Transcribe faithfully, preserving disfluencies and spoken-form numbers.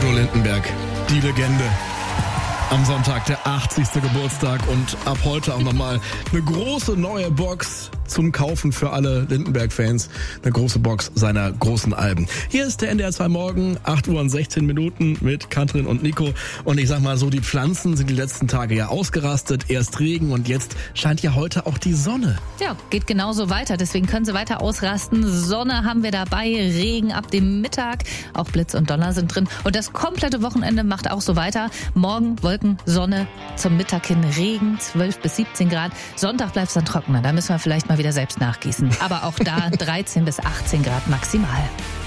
Udo Lindenberg, die Legende. Am Sonntag der achtzigste Geburtstag und ab heute auch nochmal eine große neue Box zum Kaufen für alle Lindenberg-Fans. Eine große Box seiner großen Alben. Hier ist der N D R zwei Morgen, acht Uhr und sechzehn Minuten mit Katrin und Nico. Und ich sag mal so, die Pflanzen sind die letzten Tage ja ausgerastet. Erst Regen und jetzt scheint ja heute auch die Sonne. Ja, geht genauso weiter. Deswegen können sie weiter ausrasten. Sonne haben wir dabei, Regen ab dem Mittag. Auch Blitz und Donner sind drin. Und das komplette Wochenende macht auch so weiter. Morgen Wolken, Sonne, zum Mittag hin Regen, zwölf bis siebzehn Grad. Sonntag bleibt es dann trockener. Da müssen wir vielleicht mal wieder selbst nachgießen. Aber auch da dreizehn bis achtzehn Grad maximal.